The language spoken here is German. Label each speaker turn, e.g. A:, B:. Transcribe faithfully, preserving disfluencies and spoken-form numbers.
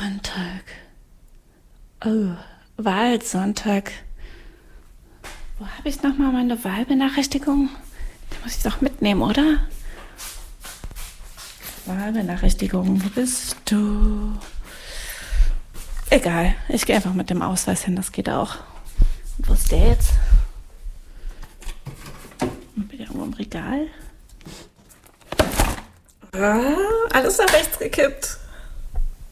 A: Sonntag. Oh, Wahlsonntag. Wo habe ich nochmal meine Wahlbenachrichtigung? Die muss ich doch mitnehmen, oder? Wahlbenachrichtigung, wo bist du? Egal, ich gehe einfach mit dem Ausweis hin, das geht auch. Und wo ist der jetzt? Bin ich irgendwo im Regal? Ah, alles nach rechts gekippt.